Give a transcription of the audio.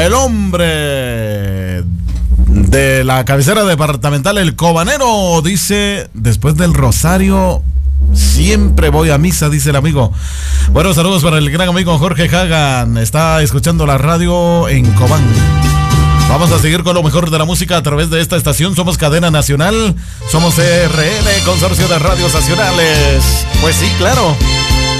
el hombre de la cabecera departamental, el Cobanero, dice, después del rosario siempre voy a misa, dice el amigo. Bueno, saludos para el gran amigo Jorge Hagan, está escuchando la radio en Cobán. Vamos a seguir con lo mejor de la música a través de esta estación. Somos cadena nacional, somos CRN, Consorcio de Radios Nacionales. Pues sí, claro.